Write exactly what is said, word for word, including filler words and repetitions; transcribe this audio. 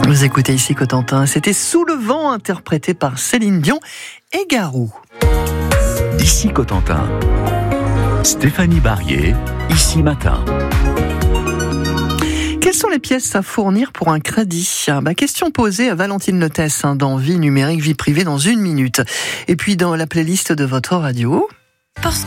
Vous écoutez ici Cotentin, c'était Sous le vent interprété par Céline Dion et Garou. Ici Cotentin, Stéphanie Barrier, Ici Matin. Quelles sont les pièces à fournir pour un crédit ? Bah, question posée à Valentine Lotès hein, dans Vie numérique, vie privée dans une minute. Et puis dans la playlist de votre radio...